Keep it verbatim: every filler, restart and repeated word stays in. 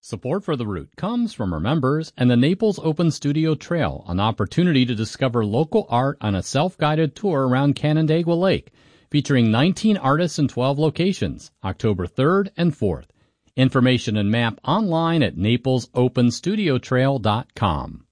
Support for The Route comes from our members and the Naples Open Studio Trail, an opportunity to discover local art on a self-guided tour around Canandaigua Lake, featuring nineteen artists in twelve locations, October third and fourth. Information and map online at naples open studio trail dot com.